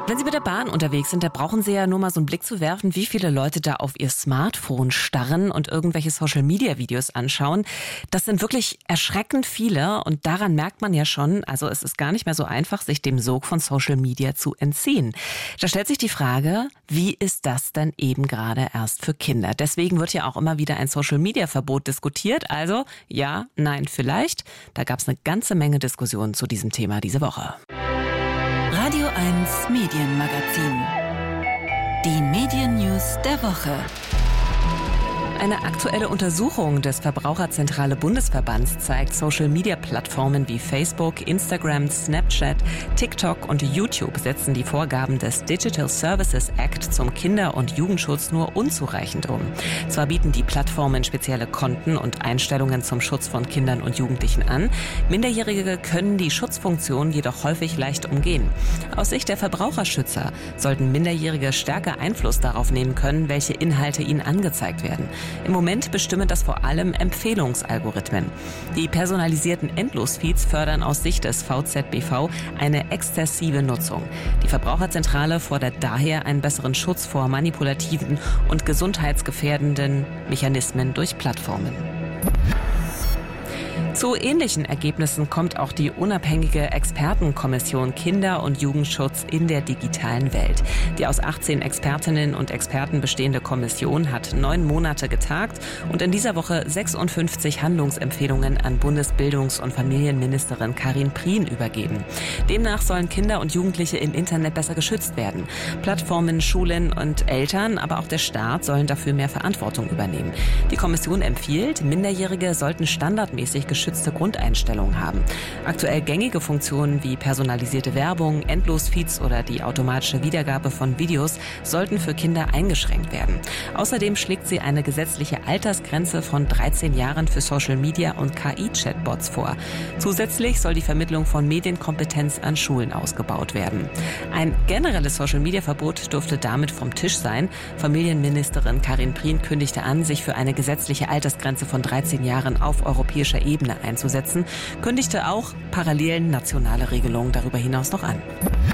Wenn Sie mit der Bahn unterwegs sind, da brauchen Sie ja nur mal so einen Blick zu werfen, wie viele Leute da auf ihr Smartphone starren und irgendwelche Social-Media-Videos anschauen. Das sind wirklich erschreckend viele und daran merkt man ja schon, also es ist gar nicht mehr so einfach, sich dem Sog von Social Media zu entziehen. Da stellt sich die Frage, wie ist das denn eben gerade erst für Kinder? Deswegen wird ja auch immer wieder ein Social-Media-Verbot diskutiert. Also ja, nein, vielleicht. Da gab es eine ganze Menge Diskussionen zu diesem Thema diese Woche. Radio 1 Medienmagazin. Die Medien-News der Woche. Eine aktuelle Untersuchung des Verbraucherzentrale Bundesverbands zeigt, Social-Media-Plattformen wie Facebook, Instagram, Snapchat, TikTok und YouTube setzen die Vorgaben des Digital Services Act zum Kinder- und Jugendschutz nur unzureichend um. Zwar bieten die Plattformen spezielle Konten und Einstellungen zum Schutz von Kindern und Jugendlichen an, Minderjährige können die Schutzfunktion jedoch häufig leicht umgehen. Aus Sicht der Verbraucherschützer sollten Minderjährige stärker Einfluss darauf nehmen können, welche Inhalte ihnen angezeigt werden. Im Moment bestimmen das vor allem Empfehlungsalgorithmen. Die personalisierten Endlosfeeds fördern aus Sicht des VZBV eine exzessive Nutzung. Die Verbraucherzentrale fordert daher einen besseren Schutz vor manipulativen und gesundheitsgefährdenden Mechanismen durch Plattformen. Zu ähnlichen Ergebnissen kommt auch die unabhängige Expertenkommission Kinder- und Jugendschutz in der digitalen Welt. Die aus 18 Expertinnen und Experten bestehende Kommission hat 9 Monate getagt und in dieser Woche 56 Handlungsempfehlungen an Bundesbildungs- und Familienministerin Karin Prien übergeben. Demnach sollen Kinder und Jugendliche im Internet besser geschützt werden. Plattformen, Schulen und Eltern, aber auch der Staat sollen dafür mehr Verantwortung übernehmen. Die Kommission empfiehlt, Minderjährige sollten standardmäßig geschützte Grundeinstellungen haben. Aktuell gängige Funktionen wie personalisierte Werbung, Endlosfeeds oder die automatische Wiedergabe von Videos sollten für Kinder eingeschränkt werden. Außerdem schlägt sie eine gesetzliche Altersgrenze von 13 Jahren für Social Media und KI-Chatbots vor. Zusätzlich soll die Vermittlung von Medienkompetenz an Schulen ausgebaut werden. Ein generelles Social-Media-Verbot dürfte damit vom Tisch sein. Familienministerin Karin Prien kündigte an, sich für eine gesetzliche Altersgrenze von 13 Jahren auf europäischer Ebene einzusetzen, kündigte auch parallel nationale Regelungen darüber hinaus noch an.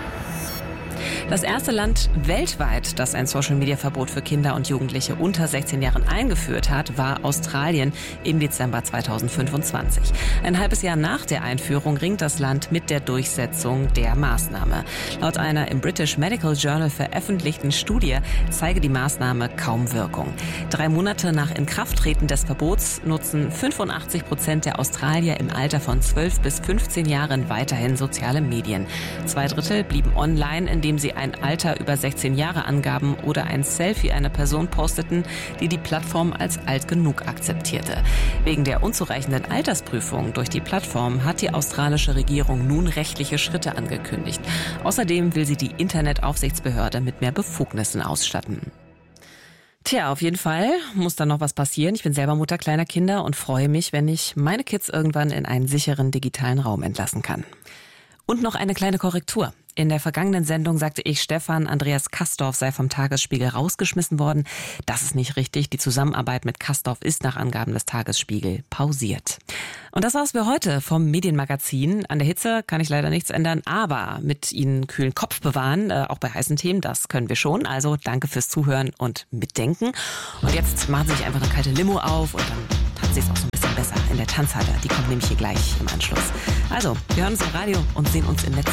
Das erste Land weltweit, das ein Social-Media-Verbot für Kinder und Jugendliche unter 16 Jahren eingeführt hat, war Australien im Dezember 2025. Ein halbes Jahr nach der Einführung ringt das Land mit der Durchsetzung der Maßnahme. Laut einer im British Medical Journal veröffentlichten Studie zeige die Maßnahme kaum Wirkung. 3 Monate nach Inkrafttreten des Verbots nutzen 85% der Australier im Alter von 12 bis 15 Jahren weiterhin soziale Medien. 2/3 blieben online, indem sie ein Alter über 16 Jahre angaben oder ein Selfie einer Person posteten, die die Plattform als alt genug akzeptierte. Wegen der unzureichenden Altersprüfung durch die Plattform hat die australische Regierung nun rechtliche Schritte angekündigt. Außerdem will sie die Internetaufsichtsbehörde mit mehr Befugnissen ausstatten. Tja, auf jeden Fall muss da noch was passieren. Ich bin selber Mutter kleiner Kinder und freue mich, wenn ich meine Kids irgendwann in einen sicheren digitalen Raum entlassen kann. Und noch eine kleine Korrektur. In der vergangenen Sendung sagte ich, Stefan Andreas Kastorf sei vom Tagesspiegel rausgeschmissen worden. Das ist nicht richtig. Die Zusammenarbeit mit Kastorf ist nach Angaben des Tagesspiegel pausiert. Und das war's für heute vom Medienmagazin. An der Hitze kann ich leider nichts ändern, aber mit Ihnen kühlen Kopf bewahren, auch bei heißen Themen, das können wir schon. Also danke fürs Zuhören und Mitdenken. Und jetzt machen Sie sich einfach eine kalte Limo auf und dann tanzen Sie es auch so ein bisschen besser in der Tanzhalle. Die kommt nämlich hier gleich im Anschluss. Also, wir hören uns im Radio und sehen uns im Netz.